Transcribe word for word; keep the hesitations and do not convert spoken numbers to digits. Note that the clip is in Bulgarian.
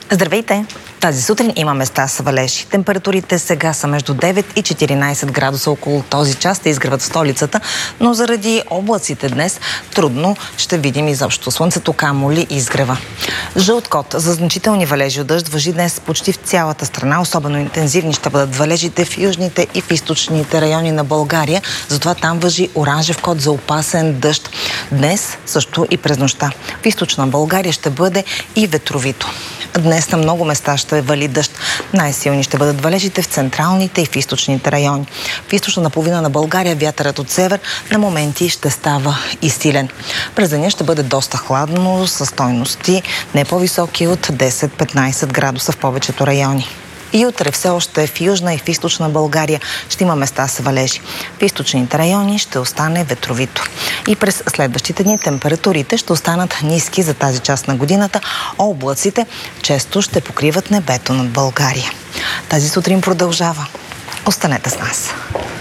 Здравейте! Тази сутрин има места с валежи. Температурите сега са между девет и четиринайсет градуса. Около този час ще изгреват в столицата, но заради облаците днес трудно ще видим изобщо слънцето, камо ли изгрева. Жълт код за значителни валежи от дъжд важи днес почти в цялата страна. Особено интензивни ще бъдат валежите в южните и в източните райони на България. Затова там важи оранжев код за опасен дъжд. Днес също и през нощта. В източна България ще бъде и ветровито. Днес на много места ще вали дъжд. Най-силни ще бъдат валежите в централните и в източните райони. В източна половина на България вятърът от север на моменти ще става и силен. През деня ще бъде доста хладно, със стойности не по-високи от десет-петнайсет градуса в повечето райони. И утре все още в южна и в източна България ще има места с валежи. В източните райони ще остане ветровито. И през следващите дни температурите ще останат ниски за тази част на годината, а облаците често ще покриват небето над България. Тази сутрин продължава. Останете с нас.